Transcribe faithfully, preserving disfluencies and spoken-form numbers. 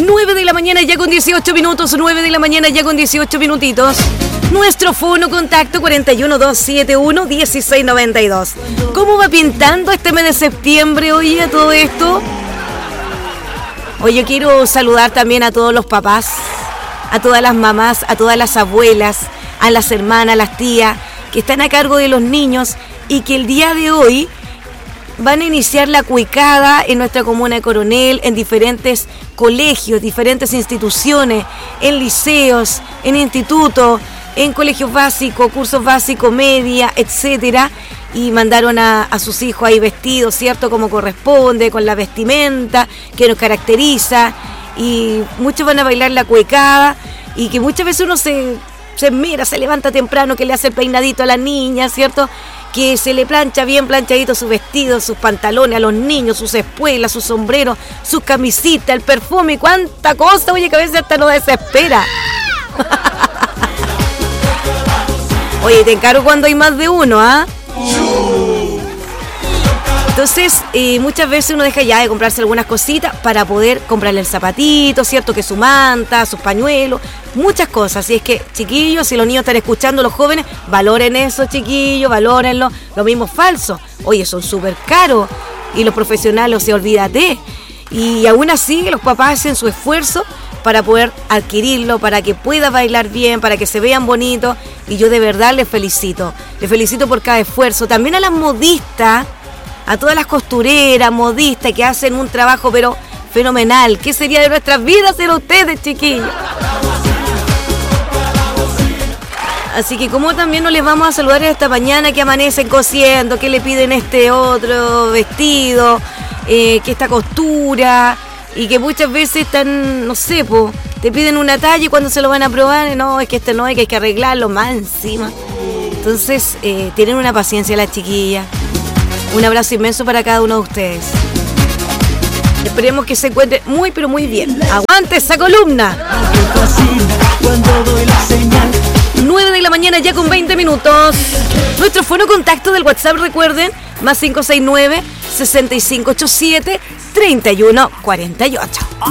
nueve de la mañana ya con dieciocho minutos, nueve de la mañana ya con dieciocho minutitos. Nuestro fono contacto cuarenta y uno, doscientos setenta y uno, dieciséis noventa y dos. ¿Cómo va pintando este mes de septiembre, oye, todo esto? Hoy yo quiero saludar también a todos los papás, a todas las mamás, a todas las abuelas, a las hermanas, a las tías que están a cargo de los niños y que el día de hoy van a iniciar la cuicada en nuestra comuna de Coronel, en diferentes colegios, diferentes instituciones, en liceos, en institutos, en colegios básicos, cursos básicos, media, etcétera. Y mandaron a, a sus hijos ahí vestidos, ¿cierto? Como corresponde, con la vestimenta que nos caracteriza. Y muchos van a bailar la cuecada y que muchas veces uno se, se mira, se levanta temprano, que le hace el peinadito a la niña, ¿cierto? Que se le plancha bien planchadito su vestido, sus pantalones a los niños, sus espuelas, sus sombreros, sus camisitas, el perfume y cuánta cosa, oye, que a veces hasta nos desespera. Oye, te encargo cuando hay más de uno, ¿ah? ¿eh? Entonces, eh, muchas veces uno deja ya de comprarse algunas cositas para poder comprarle el zapatito, ¿cierto? Que su manta, sus pañuelos, muchas cosas. Así es que, chiquillos, si los niños están escuchando, los jóvenes, valoren eso, chiquillos, valórenlo. Lo mismo falso. Oye, son súper caros. Y los profesionales, o sea, olvídate. Y aún así, los papás hacen su esfuerzo para poder adquirirlo, para que pueda bailar bien, para que se vean bonitos. Y yo de verdad les felicito. Les felicito por cada esfuerzo. También a las modistas, a todas las costureras, modistas que hacen un trabajo pero fenomenal. ¿Qué sería de nuestras vidas sin ustedes, chiquillos? Así que como también nos les vamos a saludar esta mañana que amanecen cosiendo, que le piden este otro vestido, eh, que esta costura, y que muchas veces están, no sé, po, te piden una talla y cuando se lo van a probar, no, es que este no, es que hay que arreglarlo más encima. Entonces, eh, tienen una paciencia las chiquillas. Un abrazo inmenso para cada uno de ustedes. Esperemos que se encuentren muy, pero muy bien. ¡Aguante esa columna! nueve de la mañana ya con veinte minutos. Nuestro fono contacto del WhatsApp, recuerden, más cinco seis nueve, seis cinco ocho siete, tres uno cuatro ocho.